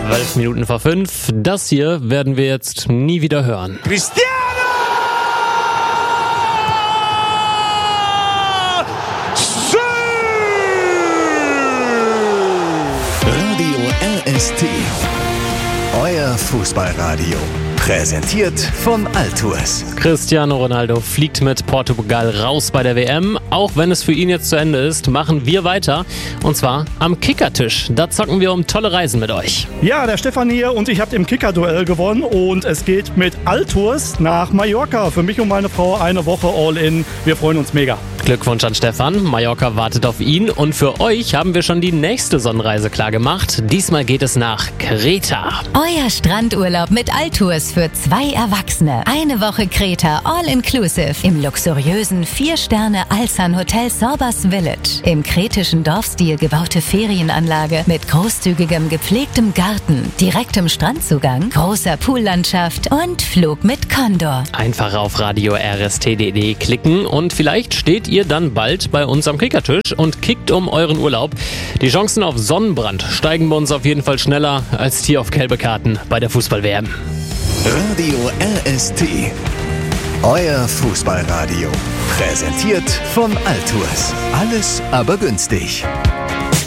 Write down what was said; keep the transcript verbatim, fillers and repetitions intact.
Zwölf Minuten vor fünf. Das hier werden wir jetzt nie wieder hören. Cristiano! Sí! Radio R S T. Euer Fußballradio. Präsentiert von Altours. Cristiano Ronaldo fliegt mit Portugal raus bei der W M. Auch wenn es für ihn jetzt zu Ende ist, machen wir weiter. Und zwar am Kickertisch. Da zocken wir um tolle Reisen mit euch. Ja, der Stefan hier und ich habe im Kicker-Duell gewonnen. Und es geht mit Altours nach Mallorca. Für mich und meine Frau eine Woche All-In. Wir freuen uns mega. Glückwunsch an Stefan. Mallorca wartet auf ihn. Und für euch haben wir schon die nächste Sonnenreise klar gemacht. Diesmal geht es nach Kreta. Euer Strandurlaub mit Altours für zwei Erwachsene. Eine Woche Kreta All-Inclusive im luxuriösen vier-Sterne-Alsan-Hotel Sorbas Village. Im kretischen Dorfstil gebaute Ferienanlage mit großzügigem gepflegtem Garten, direktem Strandzugang, großer Poollandschaft und Flug mit Condor. Einfach auf radio r s t punkt d e klicken und vielleicht steht ihr dann bald bei uns am Kickertisch und kickt um euren Urlaub. Die Chancen auf Sonnenbrand steigen bei uns auf jeden Fall schneller als die auf gelbe Karten bei der Fußball-W M. Radio R S T. Euer Fußballradio. Präsentiert von Altours. Alles aber günstig.